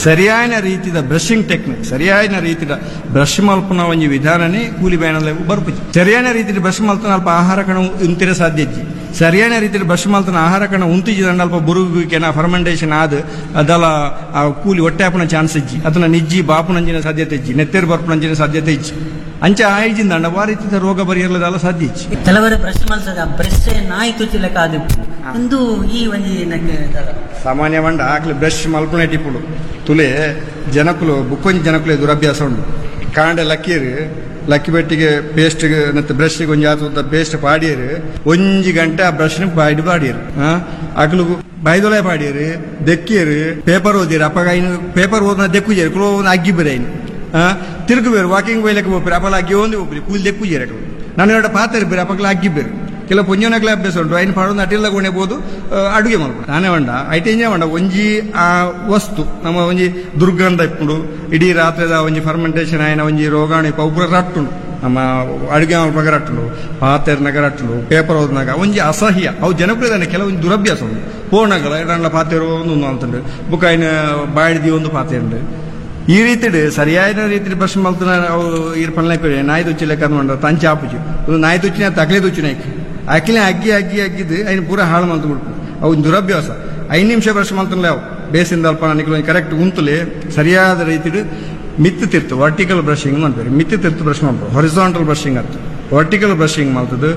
ಸರಿಯಾದ ರೀತಿಯ brushing technique ಸರಿಯಾದ ರೀತಿಯ ಬ್ರಷ್ ಮಲ್ಪನ ಒಂದು ವಿಧಾನನೇ ಕೂಲಿ ಬ್ಯಾನಲ್ಲ ಬರ್ಪುಜಿ ಸರಿಯಾದ ರೀತಿಯ ಬ್ರಷ್ ಮಲ್ತನ ಅಲ್ಪ ಆಹಾರ ಕಣ ಉಂತಿರ ಸಾಧ್ಯಜ್ಜಿ ಸರಿಯಾದ ರೀತಿಯ ಬ್ರಷ್ ಮಲ್ತನ ಆಹಾರ ಕಣ ಉಂತಿಜಿದ ಅಲ್ಪ ಬುರುಗುವಿಕೆನ ಫರ್ಮೆಂಟೇಷನ್ ಆದ ಅದಲ್ಲ ಆ ಕೂಲಿ ಹೊಟ್ಟೆಪನ ಚಾನ್ಸ್ ಇಜ್ಜಿ ಅದನ್ನ ನಿಜ್ಜಿ ಬಾಪುನಂಜಿನ ಸಾಧ್ಯತೆ ಇಜ್ಜಿ ನೆತ್ತೇರು ಬರ್ಪುನಂಜಿನ ಸಾಧ್ಯತೆ ಇಜ್ಜಿ ಅಂಚ ಆಯ್ಜಿಂದ ಆ ರೀತಿಯ ರೋಗ ಪರಿಹರಿಸಲು ಸಾಧ್ಯ ಇಜ್ಜಿ ಕೆಲವರು ಬ್ರಷ್ ಮಲ್ಸದ ಬ್ರಷ್ ನಾಯಿ ತುಚ್ಚಿಲೆಕ್ಕ ಆದ ಒಂದು ಈ ಒಂಜಿ ಸಾಮಾನ್ಯ ಮಂಡ ಆಕ್ಲಿ ಬ್ರಷ್ ಮಲ್ಪನೆ ಟಿಪ್ಪುಡು ತುಲೆ ಜನಕುಲು ಬುಕ್ಕೊಂಜಿ ಜನಕುಲೆ ದುರಭ್ಯಾಸ ಉಂಡು ಕಾಂಡೆ ಲಕ್ಕಿ ಬೆಟ್ಟಿಗೆ ಪೇಸ್ಟ್ ಬ್ರಷ್ಗೆ ಒಂಜಿ ಆತದ ಪೇಸ್ಟ್ ಪಾಡಿಯರು ಒಂಜಿ ಗಂಟೆ ಆ ಬ್ರಷ್ ಬಾಯ್ಡು ಪಾಡಿಯರು ಅಕ್ಲು ಬಾಯ್ದೊಳೆ ಪಾಡಿಯರು ದೆಕ್ಕಿಯರು ಪೇಪರ್ ಓದಿರು ಅಪ್ಪಾಗ ಪೇಪರ್ ಓದನ ದೆಕ್ಕುಜೇರು ಕುಲೋ ಅಗ್ಗಿ ಬೇರೆ ತಿರುಗುಬೇರು ವಾಕಿಂಗ್ ಬೈಲಕ್ಕೆ ಹೋಗ್ಬೇರು ಅಪ್ಪಲ ಅಗ್ಗಿ ಒಂದು ಹೋಗ್ರಿ ಕೂಲಿ ದೆಕ್ಕುಜೇರು ನಾನು ಎರಡು ಪಾತ್ರೆ ಬೇರೆ ಅಪ್ಪಗಳ ಅಗ್ಗಿ ಬೇರು ಕೆಲವು ಪುಂಜನಗಳ ಅಭ್ಯಾಸ ಉಂಟು ಐನು ಪಾಡೋದು ಅಟಿಲ್ಲ ಗೋಣೆಬಹುದು ಅಡುಗೆ ಮಾಡ್ಬೋದು ನಾನೇ ಮಂಡ ಐಟೇಂಜ ಮಂಡ ಒಂಜಿ ಆ ವಸ್ತು ನಮ್ಮ ಒಂಜಿ ದುರ್ಗಂಧ ಇಪ್ಪುಂಡು ಇಡೀ ರಾತ್ರಿದ ಒಂಜಿ ಫರ್ಮೆಂಟೇಷನ್ ಆಯ್ನ ಒಂಜಿ ರೋಗಾಣಿ ಪೌಪುರ ರಟ್ಟುಂಡು ನಮ್ಮ ಅಡುಗೆ ಮಾಡ್ಬೇಕು ರಟ್ಟುಂಡು ಪಾತ್ರೆನಾಗ ರಟ್ಟುಂಡು ಪೇಪರ್ ಓದ್ನಾಗ ಒಂಜಿ ಅಸಹ್ಯ ಅವು ಜನಪ್ರಿಯದಾನೆ ಕೆಲವೊಂದು ದುರಭ್ಯಾಸ ಉಂಟು ಪೋಣಗಳ ಎರಡಣ್ಣ ಪಾತ್ರೆ ಒಂದು ಅಂತಂಡು ಬುಕ್ ಐನ ಬಾಡಿದಿ ಒಂದು ಪಾತ್ರೆ ಉಂಡು ಈ ರೀತಿ ಸರಿಯಾದ ರೀತಿ ಬ್ರಷ್ ಮಲ್ತನ ಅವು ಇರ್ ಪನ್ಲಕ್ಕೆ ನಾಯಿ ತುಚ್ಚಿ ಲೆಕ್ಕ ಮಂಡ ತಂಚ ಆಪುಜಿ ಒಂದು ನಾಯಿ ತುಚ್ಚಿನ ತಕ್ಲೆ ತುಚ್ಚಿನ ಅಕ್ಕಿನ ಅಗ್ಗಿದ್ದು ಐನು ಪೂರ ಹಾಳು ಮಲ್ತು ಬಿಡ್ತು ಅವು ದುರಭ್ಯಾಸ 5 ನಿಮಿಷ ಬ್ರಷ್ ಮಲ್ತನಲ್ಲ ಅವು ಬೇಸಿಂದ ಅಲ್ಪ ನನಗೆ ಕರೆಕ್ಟ್ ಉಂತುಲೆ ಸರಿಯಾದ ರೀತಿ ಮಿತ್ತು ತಿರ್ತು ವರ್ಟಿಕಲ್ ಬ್ರಷಿಂಗ್ ಮಾಡ್ತಾರೆ ಮಿತ್ತು ತಿರ್ತು ಬ್ರಷ್ ಮಾಡ್ಬೋದು ಹೊರಿಸಾಂಟಲ್ ಬ್ರಷಿಂಗ್ ಆಗ್ತದೆ ವರ್ಟಿಕಲ್ ಬ್ರಷಿಂಗ್ ಮಾಡ್ತದೆ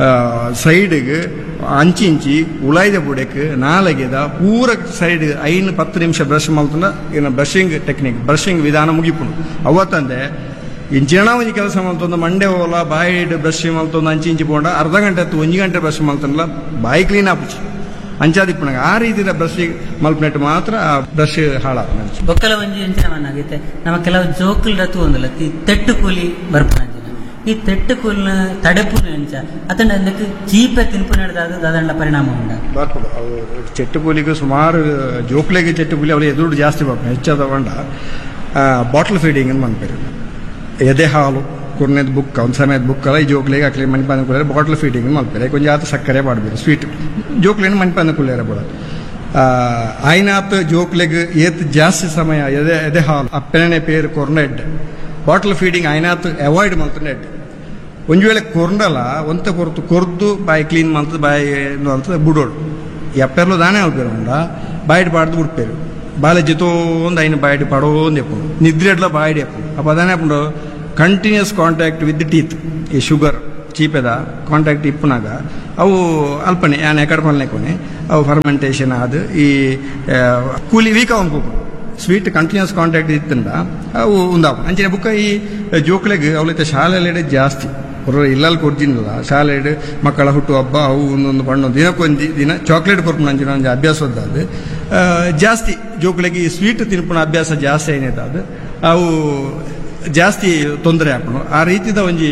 ಸೈಡ್ಗೆ ಅಂಚಿ ಉಳಾಯ್ದ ಬುಡಕ್ಕೆ ನಾಲಗೆದ ಪೂರ ಸೈಡ್ 5-10 ನಿಮಿಷ ಬ್ರಷ್ ಮಲ್ತನ ಇನ್ನು ಬ್ರಷಿಂಗ್ ಟೆಕ್ನಿಕ್ ಬ್ರಷಿಂಗ್ ವಿಧಾನ ಮುಗಿಪುಂಡು ಅವತ್ತಂದೆ ಇಂಚಿನ ಒಂಜಿ ಕೆಲಸ ಮಲ್ತೊಂದು ಮಂಡೆ ಹೋಲ ಬಾಯಿ ಬ್ರಷ್ ಮಲ್ತೊಂದು ಅಂಚಿ ಪೋಂಡ ಅರ್ಧ ಗಂಟೆ 1 ಗಂಟೆ ಬ್ರಷ್ ಮಲ್ತನಲ್ಲ ಬಾಯಿ ಕ್ಲೀನ್ ಆಪುಚಿ ಅಂಚಾದಿಪ್ಪನಾಗ ಆ ರೀತಿಯ ಬ್ರಷ್ ಮಲ್ಪನೆಟ್ಟು ಮಾತ್ರ ಆ ಬ್ರಷ್ ಹಾಳಾಗ ಬೊಕ್ಕಲ ಒಂಜಿ ಎಂಚಿನವನ್ನಾಗೈತೆ ನಮ್ಮ ಕೆಲವು ಜೋಕುಲ್ ರತು ಒಂದಲ್ಲ ತೆಟ್ಟು ಕೂಲಿ ಬರ್ಪನ ಈ ತೆಟ್ಟು ಕೂಲಿನ ತಡೆಪುನ ಎಂಚ ಅತಂಡ ಅದಕ್ಕೆ ಚೀಪೆ ತಿನ್ಪು ನಡೆದಾಗ ಅದರ ಪರಿಣಾಮ ಉಂಟ ಬರ್ಪಡು ಅವು ಚೆಟ್ಟು ಕೂಲಿಗೆ ಸುಮಾರು ಜೋಕ್ಲೆಗೆ ಚೆಟ್ಟು ಕೂಲಿ ಅವರಿಗೆ ಎದುರು ಜಾಸ್ತಿ ಬರ್ಪ ಹೆಚ್ಚಾದ ಬಂಡ ಬಾಟಲ್ ಫೀಡಿಂಗ್ ಅಂತ ಮಾಡ್ತಾರೆ ಎದೆ ಹಾಲು ಕೊನೆದ ಬುಕ್ ಒಂದು ಸಮಯದ ಬುಕ್ ಅಲ್ಲ ಈ ಜೋಕ್ಲಿಗೆ ಹಾಕ್ಲಿ ಮನೆ ಬಂದ ಕುಳ್ಳೇರ ಬಾಟಲ್ ಫೀಡಿಂಗ್ ಮಾಡ್ತಾರೆ ಕೊಂಚ ಆತ ಸಕ್ಕರೆ ಮಾಡಬೇಕು ಸ್ವೀಟ್ ಜೋಕ್ಲೇನು ಮನೆ ಬಂದ ಕುಳ್ಳೇರ ಬಿಡ ಆಯ್ನಾತ್ ಜೋಕ್ಲೆಗೆ ಏತ್ ಜಾಸ್ತಿ ಸಮಯ ಎದೆ ಹಾಲು ಅಪ್ಪನೇ ಪೇರು ಕೊರ್ನೆಡ್ ಬಾಟಲ್ ಫೀಡಿಂಗ್ ಆಯ್ನಾತ್ ಅವಾಯ್ಡ್ ಮಾಡ್ತಾನೆ ಒಂದು ವೇಳೆ ಕೊರ್ನಲ್ಲ ಒಂತ ಕೊರತು ಕೊರ್ದು ಬಾಯಿ ಕ್ಲೀನ್ ಮಾಡ್ತದೆ ಬಾಯಿ ಅಂತ ಬಿಡೋಡು ಎಪ್ಪೆರ್ಲು ದಾನೆ ಅಲ್ಪೇರು ಬಾಯಿಡ್ ಪಾಡ್ದು ಬಿಡ್ಪೇರು ಬಾಲ ಜಿತೋ ಒಂದು ಐನು ಬಾಯಿಡ್ ಪಾಡೋಂದು ಎಪ್ಪು ನಿದ್ರೆಡ್ಲ ಬಾಯಿಡ್ ಎಪ್ಪು ಅಪ್ಪ ಅದಾನೆ ಹಾಕೊಂಡು ಕಂಟಿನ್ಯೂಸ್ ಕಾಂಟ್ಯಾಕ್ಟ್ ವಿತ್ ಟೀತ್ ಈ ಶುಗರ್ ಚೀಪೆದ ಕಾಂಟ್ಯಾಕ್ಟ್ ಇಪ್ಪನಾಗ ಅವು ಅಲ್ಪನೆ ಯಾನೆ ಕಡ್ಪಲ್ನೆ ಕೊನೆ ಅವು ಫರ್ಮೆಂಟೇಷನ್ ಆದ ಈ ಕೂಲಿ ವೀಕ್ ಅವನ್ ಕೂಪು ಸ್ವೀಟ್ ಕಂಟಿನ್ಯೂಸ್ ಕಾಂಟ್ಯಾಕ್ಟ್ ಇತ್ತಂದ ಅವು ಉಂದಾವು ಅಂಚಿನ ಬುಕ್ಕ ಈ ಜೋಕ್ಲೆಗೆ ಅವಳಿತ ಶಾಲೆಯಲ್ಲಿ ಜಾಸ್ತಿ ಇಲ್ಲಲ್ಲಿ ಕೊಡ್ತೀನಲ್ಲ ಶಾಲೆ ಮಕ್ಕಳ ಹುಟ್ಟು ಹಬ್ಬ ಅವು ಒಂದೊಂದು ಬಣ್ಣ ದಿನಕ್ಕೊಂದು ದಿನ ಚಾಕ್ಲೇಟ್ ಕೊರ್ಪುಣ ಅಂಚಿನ ಒಂದು ಅಭ್ಯಾಸದ್ದಾದ ಜಾಸ್ತಿ ಜೋಕ್ಲೆಗೆ ಈ ಸ್ವೀಟ್ ತಿನ್ಪುಣ ಅಭ್ಯಾಸ ಜಾಸ್ತಿ ಏನಿದ್ದಾದ ಅವು ಜಾಸ್ತಿ ತೊಂದರೆ ಹಾಕೋಣ ಆ ರೀತಿದ ಒಂಜಿ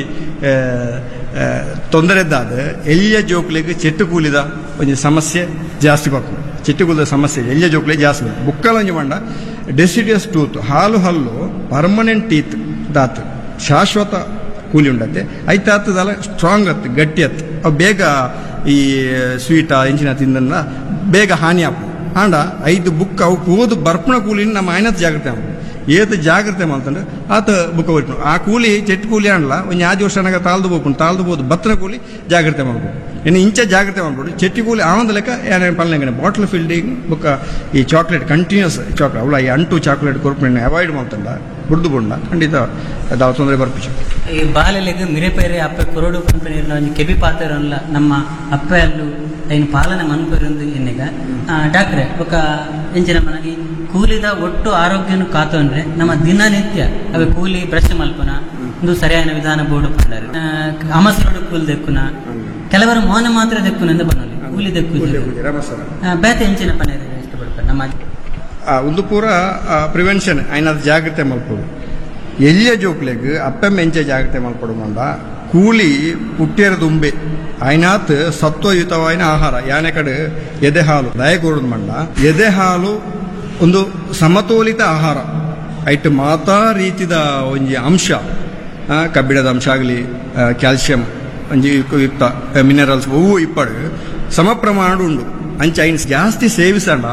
ತೊಂದರೆ ಇದ್ದಾದ ಎಲ್ಲಿಯ ಜೋಕ್ಲಿಗೆ ಚೆಟ್ಟು ಕೂಲಿದ ಒಂಜಿ ಸಮಸ್ಯೆ ಜಾಸ್ತಿ ಬರ್ಕೊಂಡು ಚೆಟ್ಟು ಕೂಲಿದ ಸಮಸ್ಯೆ ಎಲ್ಲಿಯ ಜೋಕ್ಲಿಗೆ ಜಾಸ್ತಿ ಬರ್ತದೆ ಬುಕ್ಕಲ ಒಂಜಿ ಮಂಡ ಡೆಸಿಡಿಯಸ್ ಟೂತ್ ಹಾಲು ಹಲ್ಲು ಪರ್ಮನೆಂಟ್ ಟೀತ್ ದಾತ್ ಶಾಶ್ವತ ಕೂಲಿ ಉಂಡತ್ತೆ ಐತಾತದಲ್ಲ ಸ್ಟ್ರಾಂಗ್ ಅತ್ತು ಗಟ್ಟಿ ಅತ್ತು ಅವು ಬೇಗ ಈ ಸ್ವೀಟ ಇಂಚಿನ ತಿಂದನ್ನ ಬೇಗ ಹಾನಿ ಆಪು ಆಂಡ 5 ಬುಕ್ ಅವು ಓದು ಬರ್ಪಣ ಕೂಲಿನ ನಮ್ಮ ಆಯ್ನತ್ ಜಾಗ್ರತೆ ಆಗ ಏತ್ ಜಾಗ್ರತೆ ಮಾಡ್ತಂದ್ರೆ ಆತ ಬುಕ್ಕ ಹೊಟ್ಟು ಆ ಕೂಲಿ ಚೆಟ್ಟು ಕೂಲಿ ಅನ್ಲ ಒಂದು 5 ವರ್ಷನಾಗ ತಾಳ್ದು ಬೋದು ಬತ್ತನ ಕೂಲಿ ಜಾಗ್ರತೆ ಮಾಡ್ಬೋದು ಇನ್ನು ಇಂಚ ಜಾಗ್ರತೆ ಮಾಡ್ಬೋದು ಚೆಟ್ಟಿ ಕೂಲಿ ಆವಂದ ಲೆಕ್ಕ ಏನೇನು ಪಲ್ಲೆ ಬಾಟಲ್ ಫೀಲ್ಡಿಂಗ್ ಬುಕ್ಕ ಈ ಚಾಕ್ಲೇಟ್ ಕಂಟಿನ್ಯೂಸ್ ಚಾಕ್ಲೇಟ್ ಅವಳ ಈ ಅಂಟು ಚಾಕ್ಲೇಟ್ ಕೊರ್ಪಣೆ ಅವಾಯ್ಡ್ ಮಾಡ್ತಂಡ ಬುಡ್ದು ಬುಂಡ ಖಂಡಿತ ಅದಾವ ತೊಂದರೆ ಬರ್ಪಿಸು ಈ ಬಾಲೆಲೆಗೆ ಮಿರೆಪೇರೆ ಅಪ್ಪ ಕೊರಡು ಕಂಪನಿಯಲ್ಲ ಒಂದು ಕೆಬಿ ಪಾತ್ರಲ್ಲ ನಮ್ಮ ಅಪ್ಪ ಅಲ್ಲೂ ಐನು ಪಾಲನೆ ಮನ್ಪೇರೊಂದು ಎನ್ನೆಗ ಡಾಕ್ಟ್ರೆ ఒక ಎಂಚಿನ ಮನಗಿ ಕೂಲಿದ ಒಟ್ಟು ಆರೋಗ್ಯನು ಕಾತಂದ್ರೆ ನಮ್ಮ ದಿನನಿತ್ಯ ಅವೆ ಕೂಲಿ ಬ್ರಷ್ ಮಲ್ಪನ ಒಂದು ಸರಿಯಾದ ವಿಧಾನ ಬೋರ್ಡು ಪಂಡಾರೆ ಅಮಸರೋಡು ಕೂಲಿ ದೆಕ್ಕುನ ಕೆಲವರು ಮೌನ ಮಾತ್ರ ದೆಕ್ಕುನ ಎಂದು ಬನ್ನೋಲಿ ಕೂಲಿ ದೆಕ್ಕು ಬೇತೆ ಎಂಚಿನ ಪನ ಇಷ್ಟಪಡ್ತಾರೆ ನಮ್ಮ ಒಂದು ಪೂರ ಪ್ರಿವೆನ್ಷನ್ ಐನಾದ ಜಾಗ್ರತೆ ಮಲ್ಪೋದು ಎಲ್ಲಿಯ ಜೋಕ್ಲೆಗ್ ಅಪ್ಪೆಮ್ಮ ಎಂಚೆ ಜಾಗ್ರತೆ ಮಲ್ಪೊಡು ಕೂಲಿ ಪುಟ್ಟಿಯರ ದುಂಬೆ ಆಯ್ನಾತ್ ಸತ್ವಯುತವಾದ ಆಹಾರ ಯಾನೆ ಕಡೆ ಎದೆ ಹಾಲು ದಯಗೂಡದು ಮಂಡ ಎದೆ ಹಾಲು ಒಂದು ಸಮತೋಲಿತ ಆಹಾರ ಐಟ್ ಮಾತಾ ರೀತಿದ ಒಂಜಿ ಅಂಶ ಕಬ್ಬಿಣದ ಅಂಶ ಆಗಲಿ ಕ್ಯಾಲ್ಸಿಯಂ ಒಂಜಿ ಯುಕ್ತ ಮಿನರಲ್ಸ್ ಹೂವು ಇಪ್ಪಡು ಸಮ ಪ್ರಮಾಣ ಉಂಡು ಅಂಚ ಐನ್ ಜಾಸ್ತಿ ಸೇವಿಸಂಡ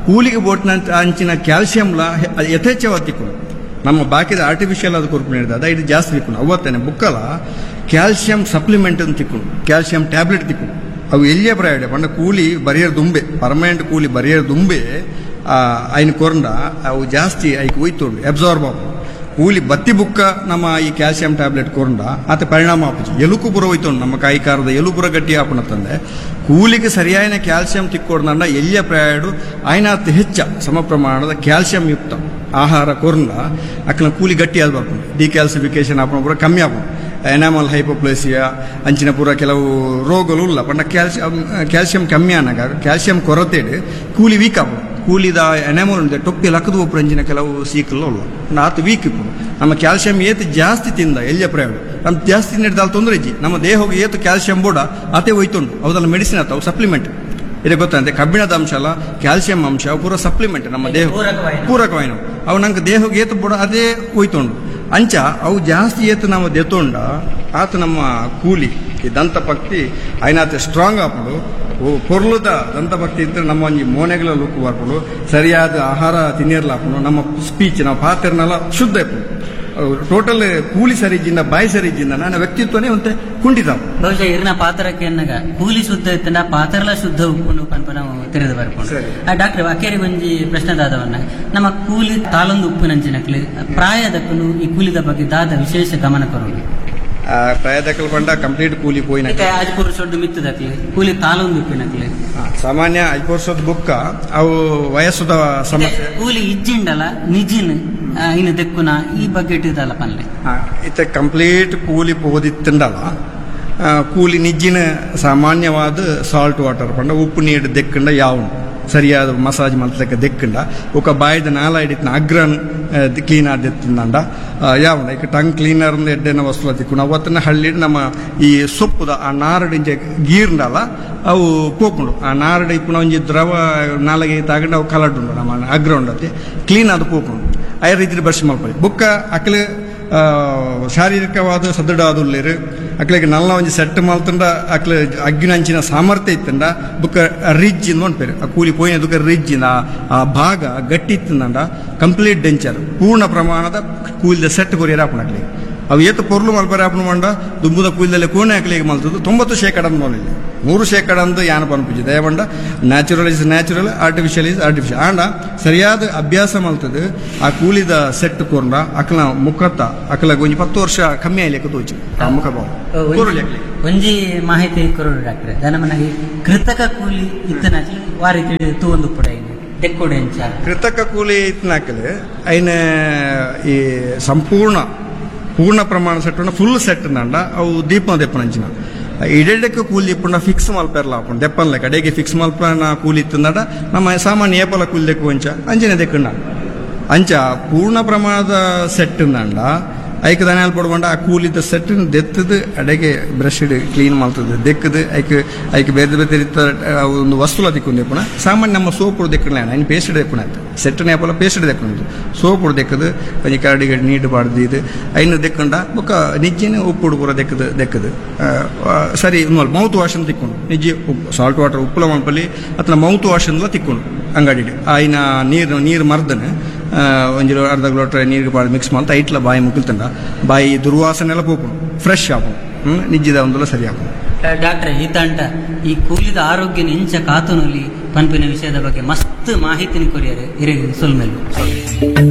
ಕೂಲಿಗೆ ಬೋಟ್ನ ಅಂಚಿನ ಕ್ಯಾಲ್ಸಿಯಂಲ ಯಥೇಚ್ಛವಾಗಿ ತಿಕ್ಕೊಂಡು ನಮ್ಮ ಬಾಕಿದ ಆರ್ಟಿಫಿಷಿಯಲ್ ಅದು ಕೊರ್ಪು ಇದು ಜಾಸ್ತಿ ತಿಕ್ಕೊಂಡು ಅವತ್ತೇನೆ ಬುಕ್ಕಲ್ಲ ಕ್ಯಾಲ್ಸಿಯಂ ಸಪ್ಲಿಮೆಂಟ್ ಅಂತ ತಿಕ್ಕೊಂಡು ಕ್ಯಾಲ್ಸಿಯಂ ಟ್ಯಾಬ್ಲೆಟ್ ತಿಕ್ಕೊಂಡು ಅವು ಎಲ್ಲಿಯೇ ಪ್ರಯೋಡ ಪಂಡ ಕೂಲಿ ಬರಿಯರ್ ದುಂಬೆ ಪರ್ಮನೆಂಟ್ ಕೂಲಿ ಬರಿಯರ್ ದುಂಬೆ ಅಯ್ನ ಕೊರಂಡ ಅವು ಜಾಸ್ತಿ ಐಕ್ ಒಯ್ತೋಡು ಅಬ್ಸಾರ್ಬ್ ಆಪು ಕೂಲಿ ಬತ್ತಿ ಬುಕ್ಕ ನಮ್ಮ ಈ ಕ್ಯಾಲ್ಸಿಯಂ ಟ್ಯಾಬ್ಲೆಟ್ ಕೊರಂಡ ಆತ ಪರಿಣಾಮ ಆಪುಜಿ ಎಲುಕು ಪುರ ಹೋಯ್ತೋಂಡು ನಮ್ಮ ಕಾಯಿಕಾರದ ಎಲುಪುರ ಗಟ್ಟಿ ಆಪುನತ್ತಂದೆ ಕೂಲಿಗೆ ಸರಿಯಾದ ಕ್ಯಾಲ್ಸಿಯಂ ತಿಕ್ಕೊಡ್ದಂಡ ಎಲ್ಲಿಯ ಪ್ರಯಾಡು ಆಯ್ನಾತ್ ಹೆಚ್ಚ ಸಮ ಪ್ರಮಾಣದ ಕ್ಯಾಲ್ಸಿಯಂ ಯುಕ್ತ ಆಹಾರ ಕೊರಂಡ ಅಕ್ಲ ಕೂಲಿ ಗಟ್ಟಿ ಆದ್ ಬರ್ಕೊಂಡು ಡಿಕ್ಯಾಲ್ಸಿಫಿಕೇಶನ್ ಆಪಣ ಪೂರ ಕಮ್ಮಿ ಆಪಣ ಎನಾಮಲ್ ಹೈಪೋಪ್ಲೇಸಿಯಾ ಅಂಚಿನ ಪೂರ ಕೆಲವು ರೋಗಗಳು ಇಲ್ಲ ಪಂಡ ಕ್ಯಾಲ್ಸಿಯಂ ಕಮ್ಮಿ ಆನಾಗ ಕ್ಯಾಲ್ಸಿಯಂ ಕೊರತೆ ಕೂಲಿ ವೀಕ್ ಆಪು ಕೂಲಿದ ಎನಾಮಲ್ ಉಂಟೆ ಟೊಪ್ಪಿ ಲಕ್ಕದು ಒಪ್ಪು ಅಂಚಿನ ಕೆಲವು ಸೀಕಲ್ಲ ಉಲ್ಲ ಆತು ವೀಕ್ ಇಪ್ಪು ನಮ್ಮ ಕ್ಯಾಲ್ಸಿಯಂ ಏತು ಜಾಸ್ತಿ ತಿಂದ ಎಲ್ಲಿಯ ಪ್ರಯೋಗ ನಮ್ಮ ಜಾಸ್ತಿ ತಿಂದಿಡ್ದಾಲ್ ತೊಂದರೆ ಇಜ್ಜಿ ನಮ್ಮ ದೇಹಕ್ಕೆ ಏತು ಕ್ಯಾಲ್ಸಿಯಂ ಬೋಡ ಅದೇ ಹೋಯ್ತುಂಡು ಅವದೆಲ್ಲ ಮೆಡಿಸಿನ್ ಆತವು ಸಪ್ಲಿಮೆಂಟ್ ಇದಕ್ಕೆ ಗೊತ್ತಂತೆ ಕಬ್ಬಿಣದ ಅಂಶ ಅಲ್ಲ ಕ್ಯಾಲ್ಸಿಯಂ ಅಂಶ ಅವು ಪೂರ ಸಪ್ಲಿಮೆಂಟ್ ನಮ್ಮ ದೇಹ ಪೂರಕವಾಯಿನ ಅವು ನಂಗೆ ದೇಹಕ್ಕೆ ಏತು ಬೋಡ ಅದೇ ಹೋಯ್ತುಂಡು ಅಂಚ ಅವು ಜಾಸ್ತಿ ಏತು ನಾವು ದೆತ್ತೊಂಡ ಆತ ನಮ್ಮ ಕೂಲಿ ಈ ದಂತಪಕ್ತಿ ಆಯ್ನಾತ ಸ್ಟ್ರಾಂಗ್ ಆಪಡು ಪೊರ್ಲುದ ದಂತಭಕ್ತಿ ಇದ್ರೆ ನಮ್ಮ ಒಂಜಿ ಮೋನೆಗಳ ಲುಕ್ ಬರ್ಕೊಂಡು ಸರಿಯಾದ ಆಹಾರ ತಿನ್ನಿರ್ಲಾಪನು ನಮ್ಮ ಸ್ಪೀಚ್ ನಾವು ಪಾತ್ರನೆಲ್ಲ ಶುದ್ಧ ಇಪ್ಪು ಟೋಟಲ್ ಕೂಲಿ ಸರಿಜಿಂದ ಬಾಯಿ ಸರಿಜಿಂದ ನನ್ನ ವ್ಯಕ್ತಿತ್ವನೇ ಒಂತೆ ಕುಂಠಿತ ಬಹುಶಃ ಇರಿನ ಪಾತ್ರಕ್ಕೆ ಎನ್ನಗ ಕೂಲಿ ಶುದ್ಧ ಇತ್ತಂಡ ಪಾತ್ರಲ ಶುದ್ಧ ಉಪ್ಪುಂಡು ಪನ್ಪ ನಾವು ತೆರೆದು ಬರ್ಕೊಂಡು ಡಾಕ್ಟರ್ ಅಕೇರಿ ಒಂಜಿ ಪ್ರಶ್ನೆ ದಾದವನ್ನ ನಮ್ಮ ಕೂಲಿ ತಾಲೊಂದು ಉಪ್ಪಿನಂಚಿನಕ್ಲಿ ಪ್ರಾಯದಕ್ಕೂ ಈ ಕೂಲಿದ ಬಗ್ಗೆ ದಾದ ವಿಶೇಷ ಗಮನ ಕೊರೋದು ಪ್ರಾಯದಕ್ಕಲು ಪಂಡ ಕಂಪ್ಲೀಟ್ ಕೂಲಿ ಪೋಯಿನ ಅಜ್ಪುರ ಸೊಡ್ಡು ಮಿತ್ತದಕ್ಲಿ ಕೂಲಿ ತಾಲೊಂದು ಉಪ್ಪಿನಕ್ಲಿ ಸಾಮಾನ್ಯ 5 ವರ್ಷದ ಬುಕ್ಕ ಅವು ವಯಸ್ಸುದ ಸಮಸ್ಯೆ ಕೂಲಿ ಇಜ್ಜಿಂಡಲ ನಿಜಿನ್ ಇನ್ನು ದೆಕ್ಕುನ ಈ ಬಗ್ಗೆ ಇಟ್ಟಿದ್ದಲ್ಲ ಪನ್ಲೆ ಇತ್ತೆ ಕಂಪ್ಲೀಟ್ ಕೂಲಿ ಪೋದಿತ್ತಂಡಲ್ಲ ಕೂಲಿ ನಿಜ್ಜಿನ ಸಾಮಾನ್ಯವಾದ ಸಾಲ್ಟ್ ವಾಟರ್ ಪಂಡ ಉಪ್ಪು ನೀರು ದೆಕ್ಕಂಡ ಯಾವನು ಸರಿಯಾದ ಮಸಾಜ್ ಮಲ್ತಕ್ಕೆ ದೆಕ್ಕಂಡ ಒಕ್ಕ ಬಾಯ್ದ ನಾಲ ಹಿಡಿತನ ಅಗ್ರನ್ ಕ್ಲೀನ್ ಆದಿತ್ತಂಡ ಯಾವನ ಈಗ ಟಂಗ್ ಕ್ಲೀನರ್ ಎಡ್ಡೆನ ವಸ್ತು ತಿಕ್ಕೊಂಡು ಅವತ್ತನ್ನ ಹಳ್ಳಿ ನಮ್ಮ ಈ ಸೊಪ್ಪುದ ಆ ನಾರಡಿಂಚೆ ಗೀರ್ಂಡಲ್ಲ ಅವು ಪೋಕೊಂಡು ಆ ನಾರಡಿ ಇಪ್ಪುನ ಒಂಜಿ ದ್ರವ ನಾಲಗೆ ತಗೊಂಡು ಅವು ಕಲಡ್ ಉಂಡು ನಮ್ಮ ಅಗ್ರ ಉಂಡತಿ ಕ್ಲೀನ್ ಅದು ಪೋಕೊಂಡು ಆ ರೀತಿ ಬ್ರಷ್ ಮಾಡ್ಕೊಳ್ಳಿ ಬುಕ್ಕ ಅಕ್ಲೆ ಶಾರೀರಿಕವಾದ ಸದೃಢ ಆದುಲ್ಲೇರು ಅಕ್ಲೆಗೆ ನಲ್ಲ ಒಂಜಿ ಸೆಟ್ ಮಲ್ತಂಡ ಅಕ್ಲೆ ಅಗ್ಗಿನಂಚಿನ ಸಾಮರ್ಥ್ಯ ಇತ್ತಂಡ ಬುಕ್ಕ ರಿಜ್ ಇಂದ ಒಂಡ್ಪೇರು ಆ ಕೂಲಿ ಪೋಯಿನ ರಿಜ್ ಇಂದ ಆ ಭಾಗ ಗಟ್ಟಿ ಇತ್ತಂಡ ಕಂಪ್ಲೀಟ್ ಡೆಂಚರ್ ಪೂರ್ಣ ಪ್ರಮಾಣದ ಕೂಲಿದ ಸೆಟ್ ಕೊರಿಯರ್ ಹಾಕೊಂಡು ಅಕ್ಲಿಗೆ ಅವು ಏತು ಪೊರ್ಲು ಮಲ್ಪರೆ ಹಾಪಣ ಮಂಡ ದುಂಬುದ ಕೂಲಿದಲ್ಲಿ ಕೋಣೆ ಹಾಕ್ಲಿಗೆ ಮಲ್ತದ್ದು 90% ಮೌಲಿಲ್ಲ 100% ಯಾನ ಪನ್ಪುಜಿ ದಯಬಂಡ natural is natural artificial is artificial and ಸರಿಯಾದ ಅಭ್ಯಾಸ ಮಲ್ತದ್ದು ಆ ಕೂಲಿದ ಸೆಟ್ ಕೊರ್ಂಡ ಅಕ್ಲ ಮುಖತ್ತ ಅಕ್ಲ ಒಂಜಿ 10 ವರ್ಷ ಕಮ್ಮಿ ಆಯ್ಲಿಕ್ಕೆ ತೋಚಿ ಆ ಮುಖ ಭಾವ ಒಂಜಿ ಮಾಹಿತಿ ಕೊರೋಡು ಡಾಕ್ಟ್ರೆ ದನ ಮನಗೆ ಕೃತಕ ಕೂಲಿ ಇತ್ತನ ವಾರಿ ತೂ ಒಂದು ಪುಡ ತೆಕ್ಕೋಡೆ ಕೃತಕ ಕೂಲಿ ಇತ್ತನಾಕಲೆ ಐನ ಈ ಪೂರ್ಣ ಪ್ರಮಾಣ ಸೆಟ್ ಫುಲ್ ಸೆಟ್ ನಂಡ ಅವು ದೀಪ ದೆಪ್ಪನಂಚಿನ ಇಡೆಡ್ಡಕ್ಕೆ ಕೂಲಿ ಇಪ್ಪುಂಡ ಫಿಕ್ಸ್ ಮಲ್ಪೆರ್ಲ ಹಾಕೊಂಡು ದೆಪ್ಪನ್ಲೆ ಕಡೆಗೆ ಫಿಕ್ಸ್ ಮಲ್ಪನ ಕೂಲಿ ಇತ್ತಂದಡ ನಮ್ಮ ಸಾಮಾನ್ಯ ಏಪಲ ಕೂಲಿ ದೆಕ್ಕು ಅಂಚನೆ ದೆಕ್ಕಂಡ ಅಂಚ ಪೂರ್ಣ ಪ್ರಮಾಣದ ಸೆಟ್ ನಂಡ ಐಕ್ ದನಿಯಾಲ್ ಪಡ್ಕೊಂಡ ಆ ಕೂಲಿದ ಸೆಟ್ ದೆತ್ತದು ಅಡೆಗೆ ಬ್ರಷ್ ಕ್ಲೀನ್ ಮಾಡ್ತದೆ ದೆಕ್ಕದು ಐಕ್ ಬೇರೆ ಬೇರೆ ಒಂದು ವಸ್ತುಲ ದಿಕ್ಕೊಂಡು ದೆಪ್ಪಣ ಸಾಮಾನ್ಯ ನಮ್ಮ ಸೋಪುಡು ದೆಕ್ಕಣ ಐನ್ ಪೇಸ್ಟ್ ದೆಪ್ಪಣ ಆಯ್ತು ಸೆಟ್ನ ಏಪಲ ಪೇಸ್ಟ್ ದೆಕ್ಕಣದು ಸೋಪುಡು ದೆಕ್ಕದು ಒಂಜಿ ಕರಡಿಗೆ ನೀಡು ಪಾಡ್ದು ಇದು ಐನು ದೆಕ್ಕಂಡ ಬೊಕ್ಕ ನಿಜ್ಜಿನ ಉಪ್ಪುಡು ಪೂರ ದೆಕ್ಕದು ಸರಿ ಮೌತ್ ವಾಶ್ ಅಂತ ತಿಕ್ಕೊಂಡು ನಿಜ್ಜಿ ಉಪ್ಪು ಸಾಲ್ಟ್ ವಾಟರ್ ಉಪ್ಪುಲ ಮಲ್ಪಲ್ಲಿ ಅಥವಾ ಮೌತ್ ವಾಶ್ ಅಂದ್ಲ ತಿಕ್ಕೊಂಡು ಅಂಗಡಿ ಆಯ್ನ ನೀರು ಮರ್ದನೆ ಒಂಜಿ ಅರ್ಧ ಲೋಟ ನೀರಿಗೆ ಪಾಡು ಮಿಕ್ಸ್ ಮಾಡ್ತಾ ಐಟ್ಲ ಬಾಯಿ ಮುಗಿಲ್ತಂಡ ಬಾಯಿ ದುರ್ವಾಸನೆ ಎಲ್ಲ ಪೋಪುಡು ಫ್ರೆಶ್ ಆಪು ನಿಜ್ಜಿದ ಒಂದೆಲ್ಲ ಸರಿ ಆಪು ಡಾಕ್ಟ್ರೆ ಈತಂಟ ಈ ಕೂಲಿದ ಆರೋಗ್ಯನ ಇಂಚ ಕಾತುನಲ್ಲಿ ಪನ್ಪಿನ ವಿಷಯದ ಬಗ್ಗೆ ಮಸ್ತ್ ಮಾಹಿತಿನ ಕೊರಿಯರು ಇರಗಿ ಸುಲ್ಮೇಲು